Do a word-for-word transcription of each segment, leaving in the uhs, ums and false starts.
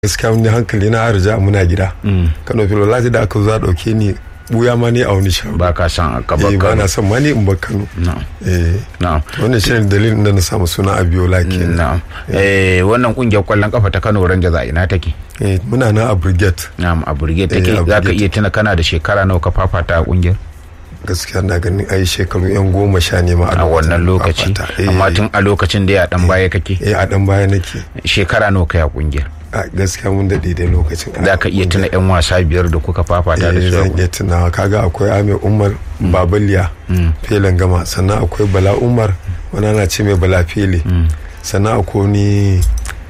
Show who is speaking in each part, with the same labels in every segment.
Speaker 1: gaskiya wani hankali na harja muna gida Kano Filola da aka zo dauke ni buya ma ne a wani shago
Speaker 2: ba ka san ka
Speaker 1: ba ba na san ma ne in ba Kano eh
Speaker 2: na'am
Speaker 1: wannan shine dalilin da na samu suna Abiola kenan
Speaker 2: na'am eh wannan kungiyar kwallon kafa ta Kano Rangers a ina take
Speaker 1: eh muna nan a Brigade
Speaker 2: na'am a Brigade take zaka iya tuna kana da shekara nawa ka fafata a kungiyar
Speaker 1: gaskiya na ganin ai shekaru yan goma sha ne ma
Speaker 2: a wannan lokaci amma tun a lokacin da ya dan baya kake
Speaker 1: eh a dan baya nake
Speaker 2: shekara nawa kai a kungiyar
Speaker 1: a gaskiya mun daɗe da lokacin
Speaker 2: za ka iya tuna yan wasa biyar da kuka fafata da su
Speaker 1: zan iya tuna kaga akwai Ahmed Umar Babaliya Felen Gama sannan akwai Bala Umar wani ana ce mai Bala Fele sannan akwai ni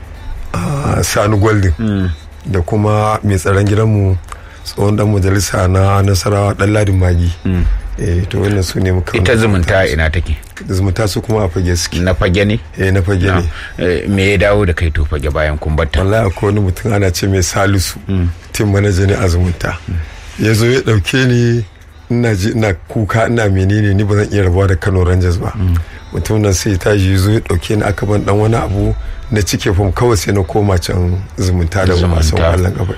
Speaker 1: Sani Golden da kuma mai tsaron gidanmu tsohon dan majalisa na Nasarawa Dan Ladin Magi eh to wannan su ne muka
Speaker 2: ita zumunta ina take
Speaker 1: zumunta su kuma a fage suke
Speaker 2: na fage ne
Speaker 1: eh na fage ne
Speaker 2: me ya dawo da kai to fage bayan kun batta
Speaker 1: wallahi akwai wani mutum ana ce mai Salisu team manager ne a zumunta yazo ya dauke ni ina ji ina kuka ina menene ni ba zan iya rabuwa da Kano Rangers ba mutum nan sai ta ji yazo ya dauke ni aka ban dan wani abu na cike fom kawai sai na koma can zumunta da wasan kwallon kafa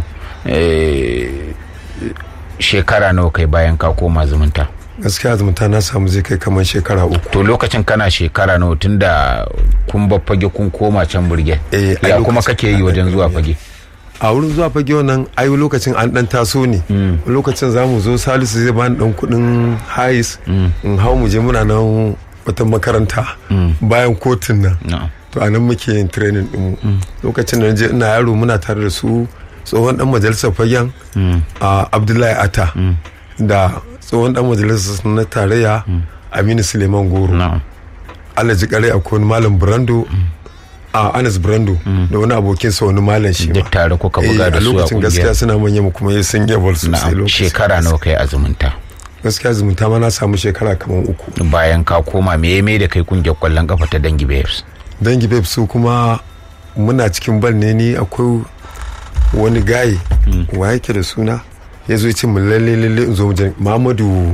Speaker 2: eh shekara nawa kai bayan ka koma zumunta
Speaker 1: gaskiya zumunta na samu zai kai kamar shekara uku
Speaker 2: to lokacin kana shekara nawa tunda kun ba fage kun koma can burge
Speaker 1: eh
Speaker 2: ya kuma kake yi wajen zuwa fage
Speaker 1: a wurin zuwa fage wannan ayi lokacin an dan taso ne lokacin zamu zo Salisu zai bani dan kudin hais in hau mu je muna nan wata makaranta bayan kotun nan to anan muke yin training din lokacin da je ina yaro muna tare da su tsohon dan majalisar fagen a Abdullahi Ata da tsohon dan majalisar na tarayya Aminu Suleiman Goro Alhaji Kare akwai malam Brando a Anas Brando da wani abokin sa wani malam shi
Speaker 2: duk tare kuka buga da su a
Speaker 1: lokacin gaskiya suna manya mu kuma sun yi ball sosai lokacin
Speaker 2: shekara nawa kai azumunta
Speaker 1: gaskiya zumunta ma na samu shekara kamar uku
Speaker 2: bayan ka koma me me da kai kungiyar kwallon kafa ta Dangi Babes
Speaker 1: Dangi Babes su kuma muna cikin bal ne ni akwai wani gaye wa yake da suna ya zo ce mun lalle lalle in zo mu jan Muhammadu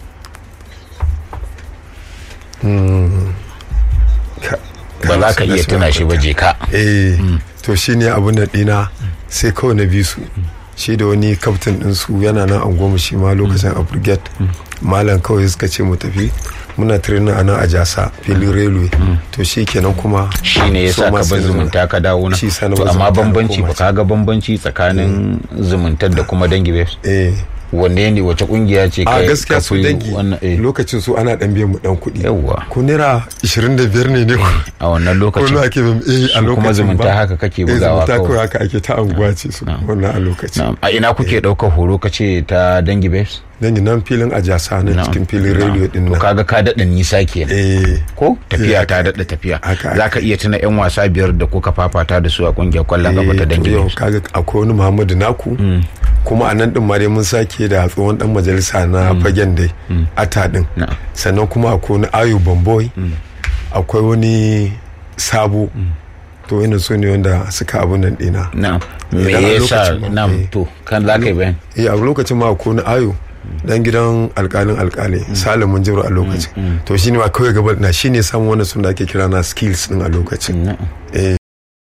Speaker 2: ba za ka iya tuna shi ba je ka
Speaker 1: eh to shine abun da dina sai kawai na bi su shi da wani captain din su yana nan an goma shi ma lokacin a Brigade malam kawai suka ce mu tafi muna training a nan a Jasa filin railway to shi kenan kuma
Speaker 2: shi ne yasa ka bar zumunta ka dawo na to amma bambanci ba ka ga bambanci tsakanin zumuntar da kuma Dangi Babes
Speaker 1: eh
Speaker 2: wanne ne wace kungiya ce
Speaker 1: kai a gaskiya su Dangi lokacin su ana dan biyan mu dan kuɗi
Speaker 2: yawa
Speaker 1: ko naira ishirin da biyar ne ne
Speaker 2: a wannan lokacin
Speaker 1: ko ake eh a lokacin
Speaker 2: kuma zumunta haka kake bugawa
Speaker 1: zumunta ko haka ake ta anguwa ce su wannan a lokacin
Speaker 2: a ina kuke daukar horo kace ta Dangi Babes
Speaker 1: Dangi nan filin a Jasa na cikin filin radio din nan
Speaker 2: kaga ka dada nisa kenan eh ko tafiya ta dada tafiya zaka iya tuna yan wasa biyar da kuka fafata da su a kungiyar kwallon kafa ta Dangi Babes
Speaker 1: kaga akwai wani Muhammadu Naku kuma anan din ma dai mun sake da tsohon dan majalisa na fagen dai ata din sannan kuma akwai wani Ayu Bamboy akwai wani Sabo to ina so ne wanda suka abun nan dina
Speaker 2: na'am me yasa na'am to kan zaka yi bayan
Speaker 1: eh a lokacin ma akwai wani Ayu dan gidan alkalin alkali Salamun Jiro a lokacin to shine ma kawai gaba na shine samun wannan sun da ake kira na skills din a lokacin eh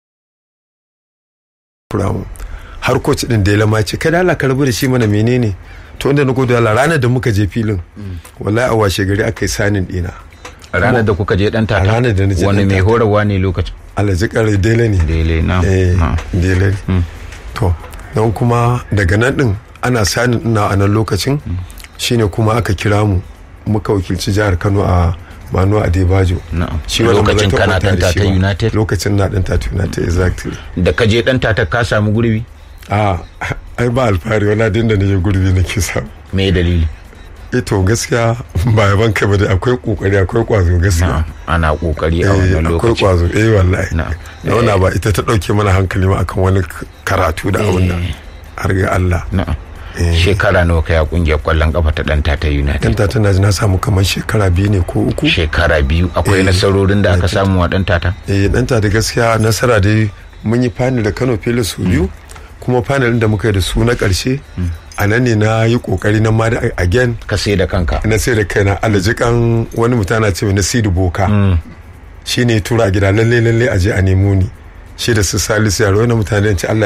Speaker 1: har coach din da ya lama ce kada Allah ka rabu da shi mana menene to inda na gode Allah ranar da muka je filin wallahi a washe gari aka yi sanin dina
Speaker 2: ranar da kuka je dan tata
Speaker 1: ranar da naje
Speaker 2: wani mai horarwa ne lokacin
Speaker 1: Alhaji Kare Dele ne
Speaker 2: Dele na
Speaker 1: eh Dele to don kuma daga nan din ana sanin ina a nan lokacin shine kuma aka kira mu muka wakilci jihar Kano a Manu Adebajo
Speaker 2: shi lokacin kana dan Tata United
Speaker 1: lokacin na dan Tata United exactly
Speaker 2: da ka je dan Tata ka samu gurbi
Speaker 1: a ai ba alfahari wala din da ne gurbi nake samu
Speaker 2: me dalili
Speaker 1: eh to gaskiya ba yaban kai ba da akwai kokari akwai kwazo gaskiya
Speaker 2: ana kokari a wannan lokaci
Speaker 1: akwai kwazo eh wallahi na ba ita ta dauke mana hankali ma akan wani karatu da abun nan har ga Allah
Speaker 2: na'am shekara nawa kai a kungiyar kwallon kafa ta dan Tata United
Speaker 1: dan Tata na na samu kamar shekara biyu ne ko uku
Speaker 2: shekara biyu akwai nasarorin da aka samu wa dan Tata
Speaker 1: eh dan Tata gaskiya nasara dai mun yi final da Kano Pilas su biyu kuma final din da muka yi da su na karshe a nan ne na yi kokari na ma da again
Speaker 2: ka sai da kanka
Speaker 1: na sai da kaina alajikan wani mutana ce na Sidi Boka shine tura gida lalle lalle aje a nemo ni shi da su Salisu yaro na mutane ce Allah